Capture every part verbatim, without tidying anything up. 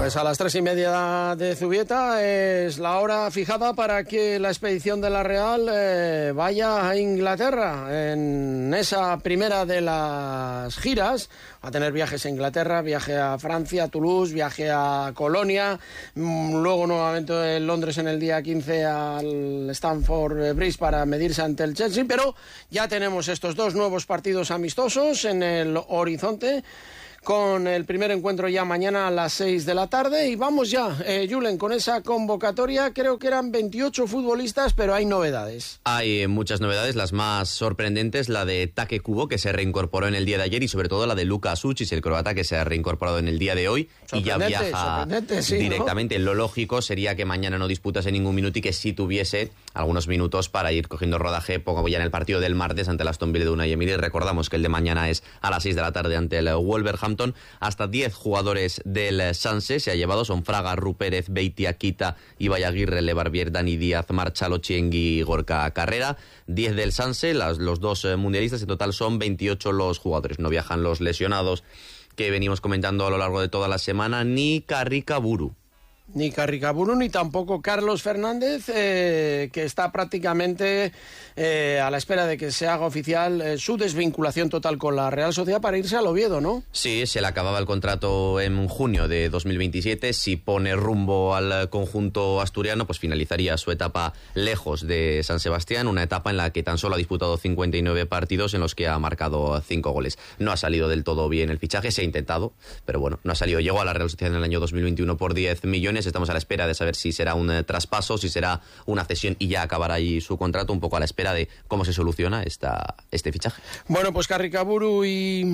Pues a las tres y media de Zubieta es la hora fijada para que la expedición de la Real eh, vaya a Inglaterra en esa primera de las giras. Va a tener viajes a Inglaterra, viaje a Francia, a Toulouse, viaje a Colonia, luego nuevamente en Londres en el día quince al Stamford Bridge para medirse ante el Chelsea, pero ya tenemos estos dos nuevos partidos amistosos en el horizonte, con el primer encuentro ya mañana a las seis de la tarde. Y vamos ya, eh, Julen, con esa convocatoria. Creo que eran veintiocho futbolistas, pero hay novedades. Hay muchas novedades, las más sorprendentes, la de Take Kubo, que se reincorporó en el día de ayer, y sobre todo la de Luka Suchis, el croata, que se ha reincorporado en el día de hoy y ya viaja sí, directamente. ¿no? Lo lógico sería que mañana no disputase ningún minuto y que sí tuviese algunos minutos para ir cogiendo rodaje poco ya en el partido del martes ante el Aston Villa de Unai Emery. Recordamos que el de mañana es a las seis de la tarde ante el Wolverhampton. Hasta diez jugadores del Sanse se ha llevado, son Fraga, Rupérez, Beitia, Kita, Ibai Aguirre, Lebarbier, Dani Díaz, Marchalo, Chiengui y Gorka Carrera. diez del Sanse, las, los dos eh, mundialistas, en total son veintiocho los jugadores. No viajan los lesionados que venimos comentando a lo largo de toda la semana, ni Carricaburu. Ni Carricaburu, ni tampoco Carlos Fernández, eh, que está prácticamente eh, a la espera de que se haga oficial eh, su desvinculación total con la Real Sociedad para irse al Oviedo, ¿no? Sí, se le acababa el contrato en junio de dos mil veintisiete. Si pone rumbo al conjunto asturiano, pues finalizaría su etapa lejos de San Sebastián, una etapa en la que tan solo ha disputado cincuenta y nueve partidos en los que ha marcado cinco goles. No ha salido del todo bien el fichaje, se ha intentado, pero bueno, no ha salido. Llegó a la Real Sociedad en el año dos mil veintiuno por diez millones. Estamos a la espera de saber si será un eh, traspaso, si será una cesión y ya acabará ahí su contrato, un poco a la espera de cómo se soluciona esta, este fichaje. Bueno, pues Carricaburu y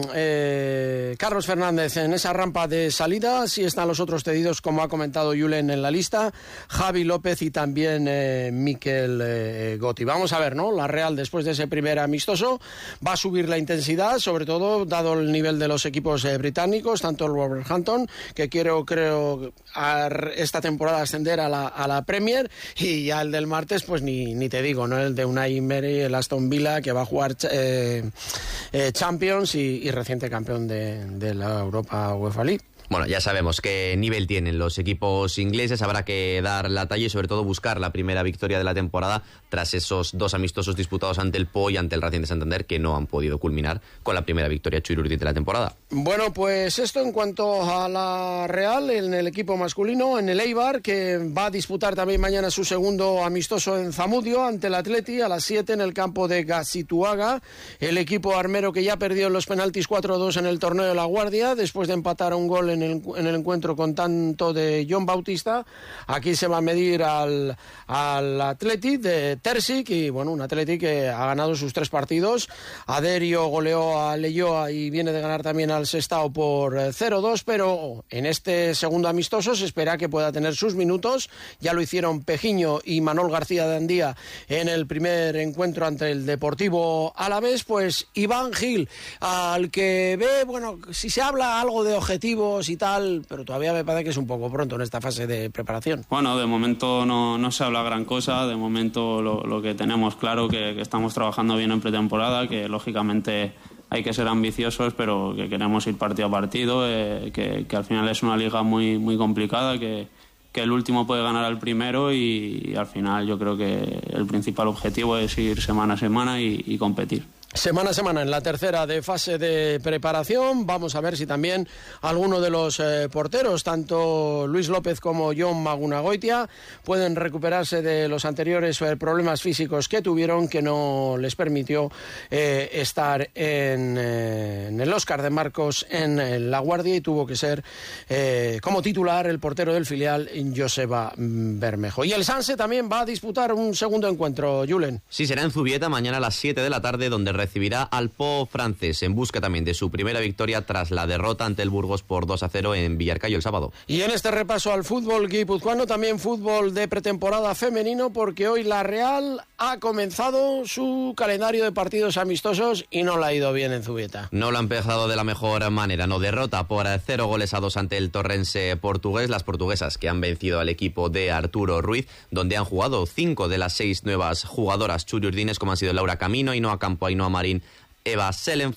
eh, Carlos Fernández en esa rampa de salida. Sí están los otros cedidos, como ha comentado Julen en la lista, Javi López y también eh, Mikel eh, Gotti. Vamos a ver, ¿no? La Real, después de ese primer amistoso, va a subir la intensidad, sobre todo dado el nivel de los equipos eh, británicos, tanto el Wolverhampton, que quiero, creo, a esta temporada ascender a la, a la Premier, y ya el del martes, pues ni, ni te digo, ¿no? El de Unai Emery, el Aston Villa, que va a jugar eh, eh, Champions y, y reciente campeón de, de la Europa UEFA League. Bueno, ya sabemos qué nivel tienen los equipos ingleses, habrá que dar la talla y sobre todo buscar la primera victoria de la temporada tras esos dos amistosos disputados ante el P O y ante el Racing de Santander, que no han podido culminar con la primera victoria chururdi de la temporada. Bueno, pues esto en cuanto a la Real, en el equipo masculino, en el Eibar, que va a disputar también mañana su segundo amistoso en Zamudio ante el Atleti a las siete en el campo de Gasituaga. El equipo armero, que ya perdió en los penaltis cuatro a dos en el torneo de La Guardia, después de empatar a un gol en el, en el encuentro con tanto de John Bautista. Aquí se va a medir al, al Atleti de Terzic, y bueno, un Atleti que ha ganado sus tres partidos. Aderio goleó a Leioa y viene de ganar también al Sestao por cero dos, pero en este segundo amistoso se espera que pueda tener sus minutos. Ya lo hicieron Pejiño y Manol García de Andía en el primer encuentro ante el Deportivo Alavés. Pues Iván Gil, al que ve, bueno, si se habla algo de objetivos y tal, pero todavía me parece que es un poco pronto en esta fase de preparación. Bueno, de momento no, no se habla gran cosa. De momento lo, lo que tenemos claro que, que estamos trabajando bien en pretemporada, que lógicamente hay que ser ambiciosos, pero que queremos ir partido a partido, eh, que, que al final es una liga muy, muy complicada, que, que el último puede ganar al primero, y, y al final yo creo que el principal objetivo es ir semana a semana y, y competir. Semana a semana en la tercera de fase de preparación. Vamos a ver si también alguno de los eh, porteros, tanto Luis López como Jon Magunagoitia, pueden recuperarse de los anteriores eh, problemas físicos que tuvieron, que no les permitió eh, estar en, eh, en el Óscar de Marcos en, en La Guardia, y tuvo que ser eh, como titular el portero del filial, Joseba Bermejo. Y el Sanse también va a disputar un segundo encuentro, Julen. Sí, será en Zubieta mañana a las siete de la tarde, donde recibirá al Po francés en busca también de su primera victoria tras la derrota ante el Burgos por dos a cero en Villarcayo el sábado. Y en este repaso al fútbol guipuzcoano, también fútbol de pretemporada femenino, porque hoy la Real ha comenzado su calendario de partidos amistosos y no le ha ido bien en Zubieta. No lo ha empezado de la mejor manera, no, derrota por cero goles a dos ante el Torrense portugués. Las portuguesas que han vencido al equipo de Arturo Ruiz, donde han jugado cinco de las seis nuevas jugadoras churiurdines, como han sido Laura Camino, Ainhoa Campo, Ainhoa Marín, Eva Selenfreud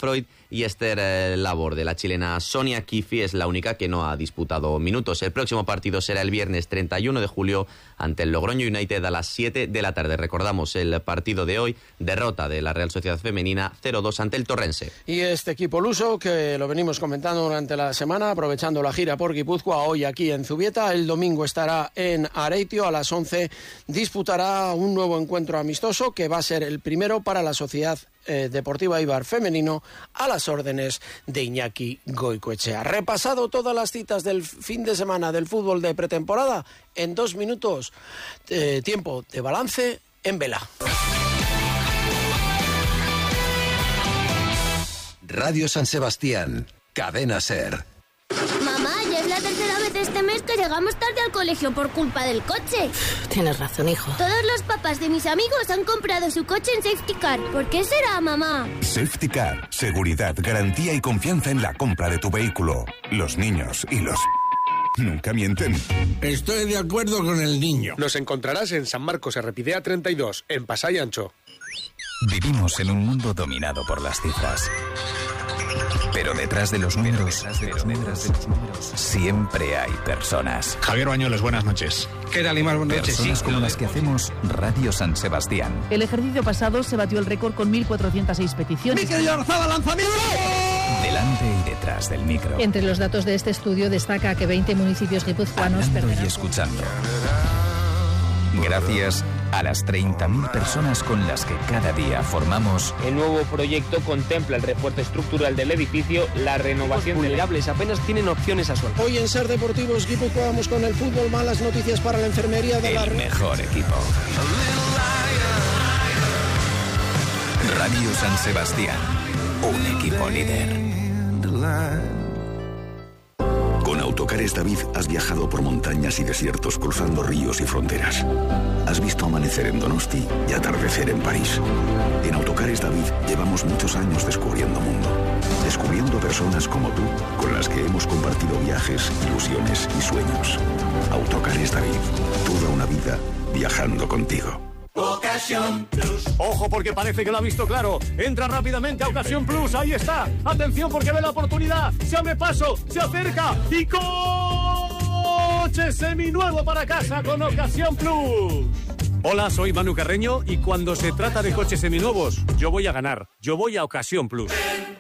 y Esther eh, Laborde. La chilena Sonia Kifi es la única que no ha disputado minutos. El próximo partido será el viernes treinta y uno de julio ante el Logroño United a las siete de la tarde. Recordamos el partido de hoy, derrota de la Real Sociedad Femenina cero dos ante el Torrense. Y este equipo luso, que lo venimos comentando durante la semana, aprovechando la gira por Guipúzcoa, hoy aquí en Zubieta, el domingo estará en Areitio, a las once disputará un nuevo encuentro amistoso que va a ser el primero para la Sociedad eh, Deportiva Eibar femenino, a las órdenes de Iñaki Goicoechea. Repasado todas las citas del fin de semana del fútbol de pretemporada, en dos minutos, eh, tiempo de balance en vela. Radio San Sebastián, Cadena SER. Mamá, ya es la tercera vez este mes que llegamos tarde al colegio por culpa del coche. Tienes razón, hijo. Todos los papás de mis amigos han comprado su coche en Safety Car. ¿Por qué será, mamá? Safety Car, seguridad, garantía y confianza en la compra de tu vehículo. Los niños y los... nunca mienten. Estoy de acuerdo con el niño. Nos encontrarás en San Marcos Errepidea treinta y dos, en Pasay Ancho. Vivimos en un mundo dominado por las cifras. Pero detrás de los números, detrás de los números, de los números, siempre hay personas. Javier Bañuelos, buenas noches. ¿Qué tal, Imar? Buenas noches. Personas sí, como las que hacemos Radio San Sebastián. El ejercicio pasado se batió el récord con mil cuatrocientas seis peticiones. ¡Mikel Oyarzabal, lanzamiento! Delante y detrás del micro. Entre los datos de este estudio destaca que veinte municipios guipuzcoanos Hablando y escuchando. Gracias a las treinta mil personas con las que cada día formamos. El nuevo proyecto contempla el refuerzo estructural del edificio, la renovación... Los vulnerables apenas tienen opciones a sueldo. Hoy en Ser Deportivos Guipúzcoa vamos con el fútbol, malas noticias para la enfermería de el la... El mejor equipo. Radio San Sebastián, un equipo líder. Con Autocares David has viajado por montañas y desiertos, cruzando ríos y fronteras. Has visto amanecer en Donosti y atardecer en París. En Autocares David llevamos muchos años descubriendo mundo. Descubriendo personas como tú, con las que hemos compartido viajes, ilusiones y sueños. Autocares David, toda una vida viajando contigo. Ocasión Plus. Ojo, porque parece que lo ha visto claro. Entra rápidamente a Ocasión Plus. Ahí está. Atención, porque ve la oportunidad. Se abre paso, se acerca y coche seminuevo para casa con Ocasión Plus. Hola, soy Manu Carreño y cuando se trata de coches seminuevos, yo voy a ganar. Yo voy a Ocasión Plus.